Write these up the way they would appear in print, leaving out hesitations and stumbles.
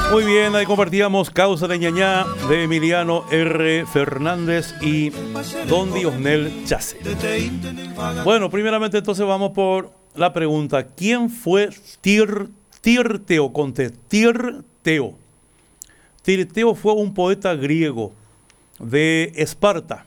Muy bien, ahí compartíamos Causa de Ñañá de Emiliano R. Fernández y Don Diosnel Chase. Bueno, primeramente entonces vamos por la pregunta. ¿Quién fue Tirteo? Tirteo. Tirteo fue un poeta griego de Esparta,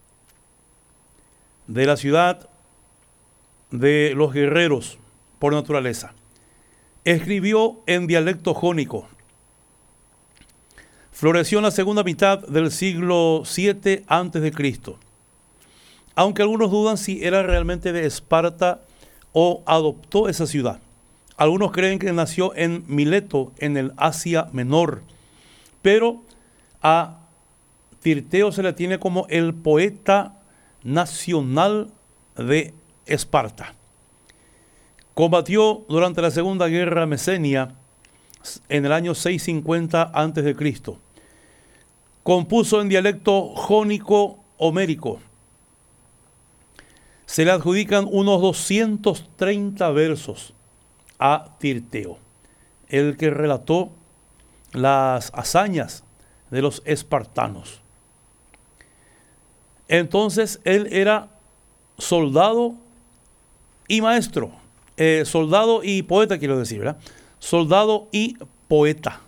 de la ciudad de los guerreros por naturaleza. Escribió en dialecto jónico. Floreció en la segunda mitad del siglo VII a.C., aunque algunos dudan si era realmente de Esparta o adoptó esa ciudad. Algunos creen que nació en Mileto, en el Asia Menor, pero a Tirteo se le tiene como el poeta nacional de Esparta. Combatió durante la Segunda Guerra Mesenia en el año 650 a.C. Compuso en dialecto jónico homérico. Se le adjudican unos 230 versos a Tirteo, el que relató las hazañas de los espartanos. Entonces él era soldado y maestro, soldado y poeta, quiero decir, ¿verdad? Soldado y poeta.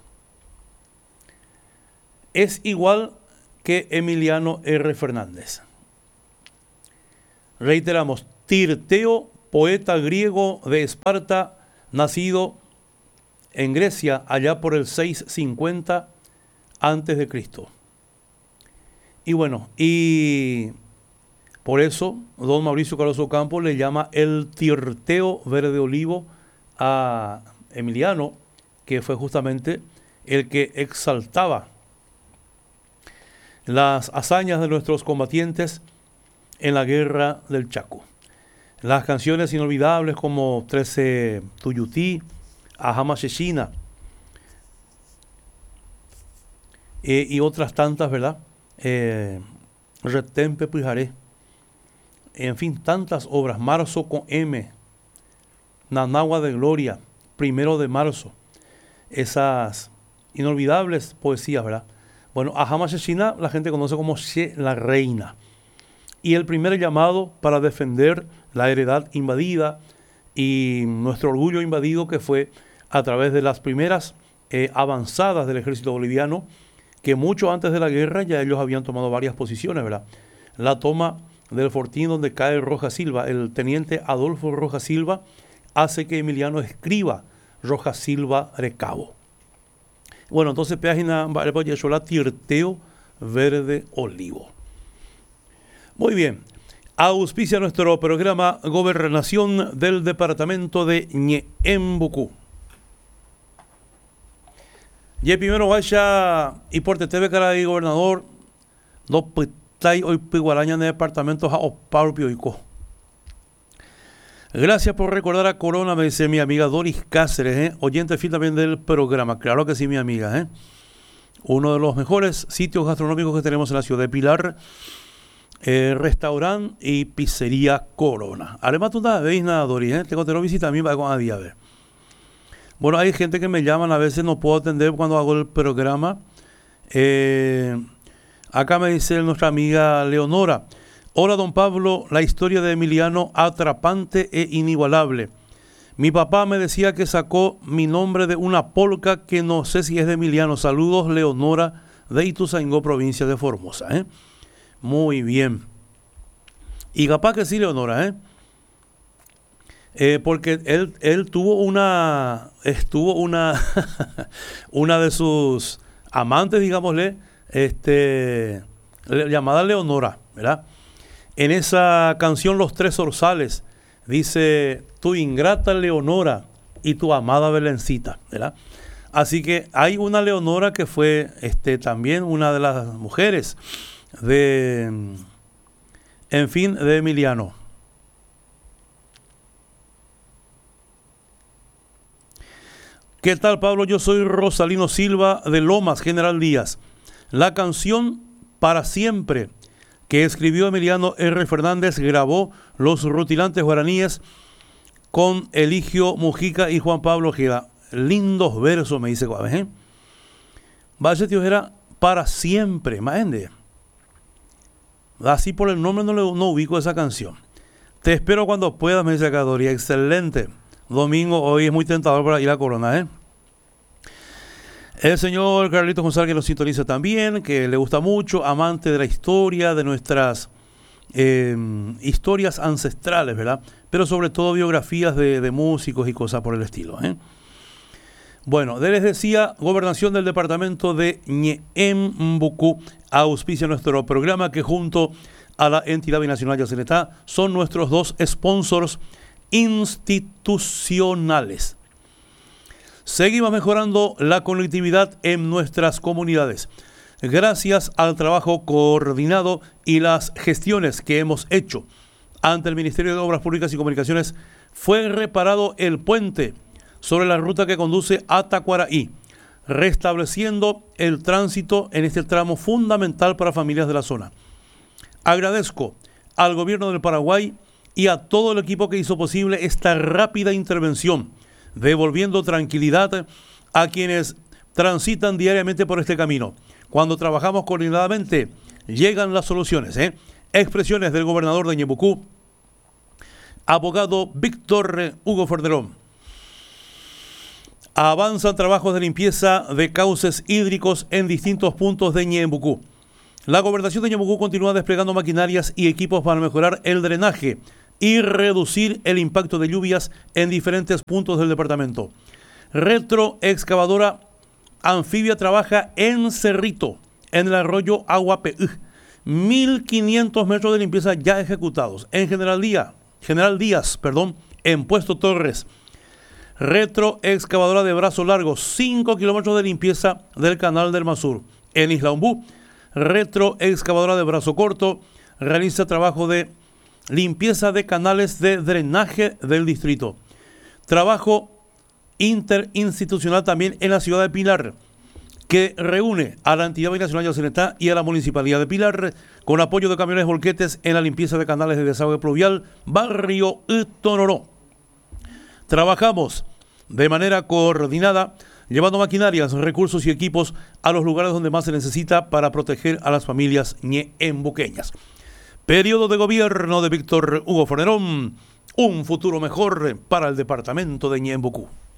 Es igual que Emiliano R. Fernández. Reiteramos, Tirteo, poeta griego de Esparta, nacido en Grecia allá por el 650 a.C. Y bueno, y por eso don Mauricio Carlos Ocampo le llama el Tirteo verde olivo a Emiliano, que fue justamente el que exaltaba las hazañas de nuestros combatientes en la guerra del Chaco. Las canciones inolvidables como 13 Tuyutí, Ajama Sheshina y otras tantas, ¿verdad? Retempe Pujaré, en fin, tantas obras. Marzo con M, Nanagua de Gloria, 1 de marzo, esas inolvidables poesías, ¿verdad? Bueno, Ajama Sheshina la gente conoce como She la Reina. Y el primer llamado para defender la heredad invadida y nuestro orgullo invadido, que fue a través de las primeras avanzadas del ejército boliviano, que mucho antes de la guerra ya ellos habían tomado varias posiciones, ¿verdad? La toma del fortín donde cae Rojas Silva, el teniente Adolfo Rojas Silva, hace que Emiliano escriba Rojas Silva Recabo. Bueno, entonces página la Tirteo verde olivo. Muy bien. Auspicia nuestro programa Gobernación del departamento de Ñeembucú. Y primero vaya y por TV cara de gobernador, no pitai hoy piguaraña en el departamento a Opaurio y Gracias por recordar a Corona, me dice mi amiga Doris Cáceres, oyente fiel también del programa. Claro que sí, mi amiga. Uno de los mejores sitios gastronómicos que tenemos en la ciudad de Pilar, restaurante y pizzería Corona. Además, tú no veis nada, Doris, tengo que visitar a mí con a día a ver. Bueno, hay gente que me llaman, a veces no puedo atender cuando hago el programa. Acá me dice nuestra amiga Leonora. Hola, don Pablo, la historia de Emiliano atrapante e inigualable. Mi papá me decía que sacó mi nombre de una polca que no sé si es de Emiliano. Saludos, Leonora, de Ituzaingó, provincia de Formosa. Muy bien. Y capaz que sí, Leonora, porque él tuvo una una de sus amantes, digámosle, llamada Leonora, ¿verdad? En esa canción Los Tres Orzales dice tu ingrata Leonora y tu amada Belencita, ¿verdad? Así que hay una Leonora que fue también una de las mujeres de Emiliano. ¿Qué tal, Pablo? Yo soy Rosalino Silva de Lomas, General Díaz. La canción Para Siempre que escribió Emiliano R. Fernández grabó los rutilantes guaraníes con Eligio Mujica y Juan Pablo Ojeda. Lindos versos, me dice Guaves, Valle Tiojera para siempre, maende. Así por el nombre no ubico esa canción. Te espero cuando puedas, me dice Cadoria. Excelente. Domingo, hoy es muy tentador para ir a Corona, ¿eh? El señor Carlitos González, que nos sintoniza también, que le gusta mucho, amante de la historia, de nuestras historias ancestrales, ¿verdad? Pero sobre todo biografías de músicos y cosas por el estilo, ¿eh? Bueno, les decía, Gobernación del Departamento de Ñeembucú auspicia nuestro programa, que junto a la entidad binacional Yacyretá son nuestros dos sponsors institucionales. Seguimos mejorando la conectividad en nuestras comunidades. Gracias al trabajo coordinado y las gestiones que hemos hecho ante el Ministerio de Obras Públicas y Comunicaciones, fue reparado el puente sobre la ruta que conduce a Tacuaraí, restableciendo el tránsito en este tramo fundamental para familias de la zona. Agradezco al gobierno del Paraguay y a todo el equipo que hizo posible esta rápida intervención, devolviendo tranquilidad a quienes transitan diariamente por este camino. Cuando trabajamos coordinadamente, llegan las soluciones, ¿eh? Expresiones del gobernador de Ñeembucú, abogado Víctor Hugo Forderón. Avanzan trabajos de limpieza de cauces hídricos en distintos puntos de Ñeembucú. La gobernación de Ñeembucú continúa desplegando maquinarias y equipos para mejorar el drenaje y reducir el impacto de lluvias en diferentes puntos del departamento. Retroexcavadora anfibia trabaja en Cerrito, en el arroyo Aguape. 1.500 metros de limpieza ya ejecutados. En General Díaz, en Puesto Torres. Retroexcavadora de brazo largo, 5 kilómetros de limpieza del canal del Masur. En Isla Ombú, retroexcavadora de brazo corto realiza trabajo de limpieza de canales de drenaje del distrito. Trabajo interinstitucional también en la ciudad de Pilar, que reúne a la entidad binacional Yacyretá y a la municipalidad de Pilar, con apoyo de camiones volquetes en la limpieza de canales de desagüe pluvial, barrio Tonoró. Trabajamos de manera coordinada, llevando maquinarias, recursos y equipos a los lugares donde más se necesita para proteger a las familias ñeembuqueñas. Periodo de gobierno de Víctor Hugo Forderón, un futuro mejor para el departamento de Ñeembucú.